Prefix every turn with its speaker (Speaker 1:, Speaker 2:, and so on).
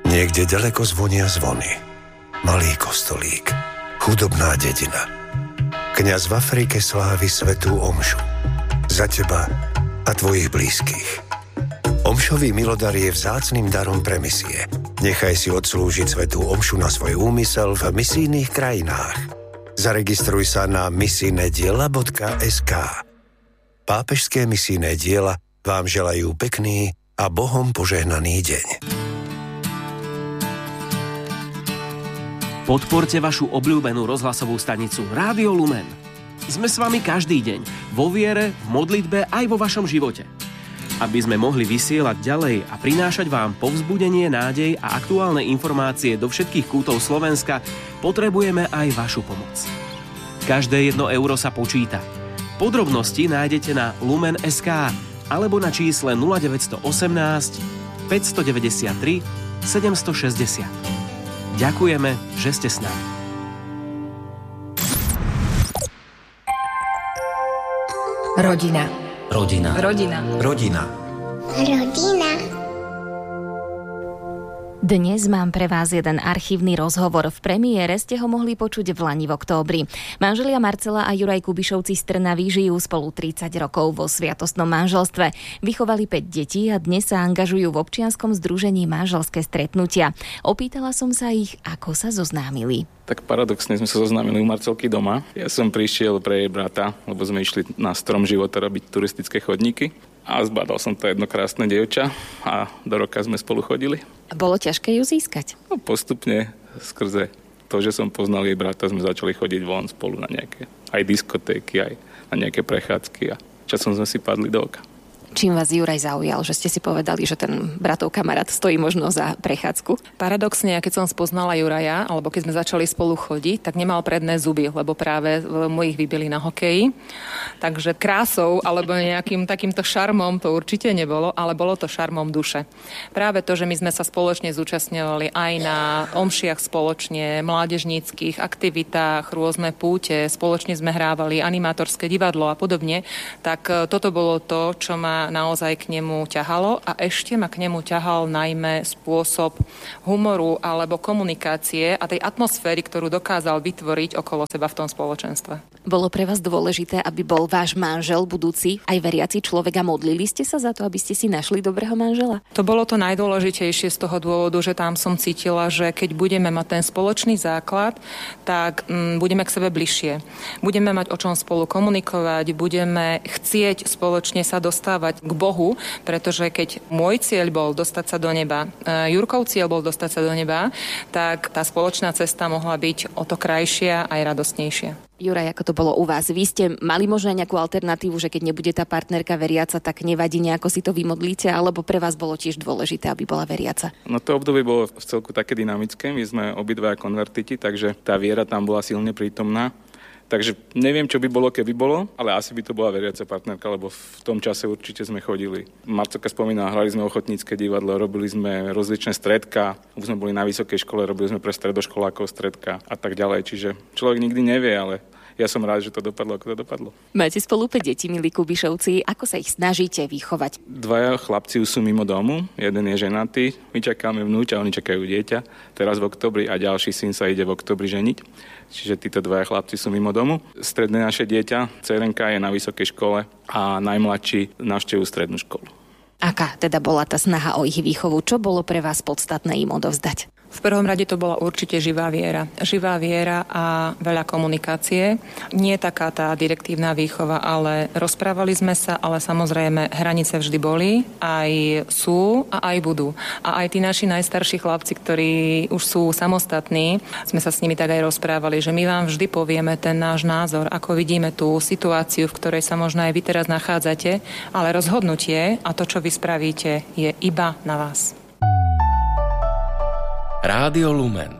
Speaker 1: Niekde ďaleko zvonia zvony. Malý kostolík. Chudobná dedina. Kňaz v Afrike slávi svätú omšu. Za teba a tvojich blízkych. Omšový milodar je vzácnym darom pre misie. Nechaj si odslúžiť svätú omšu na svoj úmysel v misijných krajinách. Zaregistruj sa na misijnediela.sk. Pápežské misijné diela vám želajú pekný a Bohom požehnaný deň.
Speaker 2: Podporte vašu obľúbenú rozhlasovú stanicu Rádio Lumen. Sme s vami každý deň, vo viere, v modlitbe aj vo vašom živote. Aby sme mohli vysielať ďalej a prinášať vám povzbudenie, nádej a aktuálne informácie do všetkých kútov Slovenska, potrebujeme aj vašu pomoc. Každé 1 euro sa počíta. Podrobnosti nájdete na lumen.sk alebo na čísle 0918 593 760. Ďakujeme, že ste s nami.
Speaker 3: Rodina.
Speaker 4: Rodina.
Speaker 3: Rodina.
Speaker 4: Rodina.
Speaker 5: Rodina.
Speaker 6: Dnes mám pre vás jeden archívny rozhovor. V premiére ste ho mohli počuť v lani v októbri. Manželia Marcela a Juraj Kubišovci z Trnavy žijú spolu 30 rokov vo sviatostnom manželstve. Vychovali 5 detí a dnes sa angažujú v občianskom združení Manželské stretnutia. Opýtala som sa ich, ako sa zoznámili.
Speaker 7: Tak paradoxne sme sa zoznámili u Marcelky doma. Ja som prišiel pre jej brata, lebo sme išli na Strom života robiť turistické chodníky. A zbadal som to jedno krásne dievča a do roka sme spolu chodili.
Speaker 6: Bolo ťažké ju získať?
Speaker 7: No, postupne skrze to, že som poznal jej brata, sme začali chodiť von spolu na nejaké aj diskotéky, aj na nejaké prechádzky a časom sme si padli do oka.
Speaker 6: Čím vás Juraj zaujal, že ste si povedali, že ten bratov kamarát stojí možno za prechádzku?
Speaker 3: Paradoxne, keď som spoznala Juraja, alebo keď sme začali spolu chodiť, tak nemal predné zuby, lebo práve mojich vybili na hokeji. Takže krásou alebo nejakým takýmto šarmom to určite nebolo, ale bolo to šarmom duše. Práve to, že my sme sa spoločne zúčastňovali aj na omšiach spoločne, mládežníckych aktivitách, rôzne púte, spoločne sme hrávali animátorské divadlo a podobne, tak toto bolo to, čo ma naozaj k nemu ťahalo a ešte ma k nemu ťahal najmä spôsob humoru alebo komunikácie a tej atmosféry, ktorú dokázal vytvoriť okolo seba v tom spoločenstve.
Speaker 6: Bolo pre vás dôležité, aby bol váš manžel budúci aj veriaci človek a modlili ste sa za to, aby ste si našli dobrého manžela?
Speaker 3: To bolo to najdôležitejšie z toho dôvodu, že tam som cítila, že keď budeme mať ten spoločný základ, tak budeme k sebe bližšie. Budeme mať o čom spolu komunikovať, budeme chcieť spoločne sa dostávať k Bohu, pretože keď môj cieľ bol dostať sa do neba, Jurkov cieľ bol dostať sa do neba, tak tá spoločná cesta mohla byť o to krajšia aj radostnejšia.
Speaker 6: Juraj, ako to bolo u vás? Vy ste mali možno nejakú alternatívu, že keď nebude tá partnerka veriaca, tak nevadí, nejako si to vymodlíte, alebo pre vás bolo tiež dôležité, aby bola veriaca?
Speaker 7: No to obdobie bolo v celku také dynamické, my sme obidvaja konvertiti, takže tá viera tam bola silne prítomná. Takže neviem, čo by bolo, keby bolo, ale asi by to bola veriaca partnerka, lebo v tom čase určite sme chodili. Marcelka spomína, hrali sme ochotnícke divadlo, robili sme rozličné stredká, už sme boli na vysokej škole, robili sme pre stredoškolákov stredká a tak ďalej. Čiže človek nikdy nevie, ale ja som rád, že to dopadlo, ako to dopadlo.
Speaker 6: Máte spolu 5 detí, milí Kubišovci. Ako sa ich snažíte vychovať?
Speaker 7: 2 chlapci sú mimo domu, jeden je ženatý, my čakáme vnúča, oni čakajú dieťa, teraz v októbri a ďalší syn sa ide v októbri ženiť. Čiže títo 2 chlapci sú mimo domu. Stredné naše dieťa, dcerenka, je na vysokej škole a najmladší navštevujú strednú školu.
Speaker 6: Aká teda bola tá snaha o ich výchovu? Čo bolo pre vás podstatné im odovzdať?
Speaker 3: V prvom rade to bola určite živá viera. Živá viera a veľa komunikácie. Nie taká tá direktívna výchova, ale rozprávali sme sa, ale samozrejme hranice vždy boli, aj sú a aj budú. A aj tí naši najstarší chlapci, ktorí už sú samostatní, sme sa s nimi tak aj rozprávali, že my vám vždy povieme ten náš názor, ako vidíme tú situáciu, v ktorej sa možno aj vy teraz nachádzate, ale rozhodnutie a to, čo vy spravíte, je iba na vás.
Speaker 4: Rádio Lumen.